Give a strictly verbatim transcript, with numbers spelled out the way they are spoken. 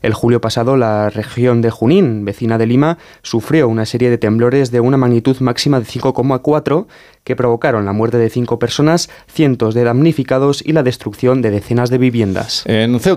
El julio pasado, la región de Junín, vecina de Lima, sufrió una serie de temblores de una magnitud máxima de cinco coma cuatro que provocaron la muerte de cinco personas, cientos de damnificados y la destrucción de decenas de viviendas. En